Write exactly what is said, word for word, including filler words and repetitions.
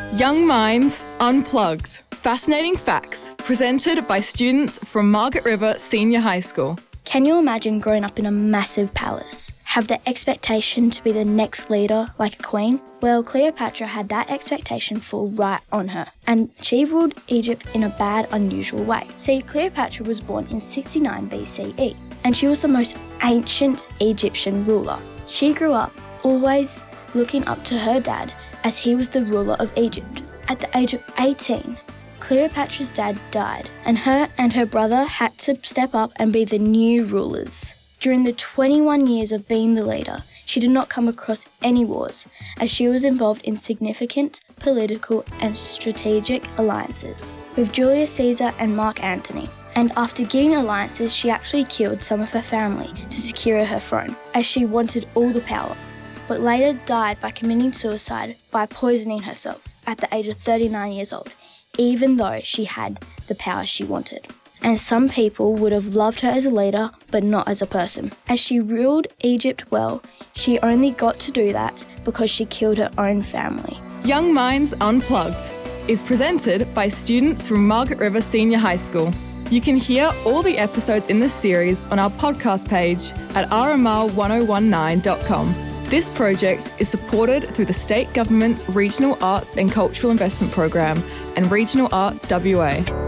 Young Minds Unplugged. Fascinating facts presented by students from Margaret River Senior High School. Can you imagine growing up in a massive palace? Have the expectation to be the next leader like a queen? Well, Cleopatra had that expectation fall right on her, and she ruled Egypt in a bad, unusual way. See, Cleopatra was born in sixty-nine B C E, and she was the most ancient Egyptian ruler. She grew up always looking up to her dad as he was the ruler of Egypt. At the age of eighteen, Cleopatra's dad died, and her and her brother had to step up and be the new rulers. During the twenty-one years of being the leader, she did not come across any wars, as she was involved in significant political and strategic alliances with Julius Caesar and Mark Antony. And after getting alliances, she actually killed some of her family to secure her throne, as she wanted all the power, but later died by committing suicide by poisoning herself at the age of thirty-nine years old, even though she had the power she wanted. And some people would have loved her as a leader, but not as a person. As she ruled Egypt well, she only got to do that because she killed her own family. Young Minds Unplugged is presented by students from Margaret River Senior High School. You can hear all the episodes in this series on our podcast page at r m r one oh one nine dot com. This project is supported through the State Government's Regional Arts and Cultural Investment Program and Regional Arts W A.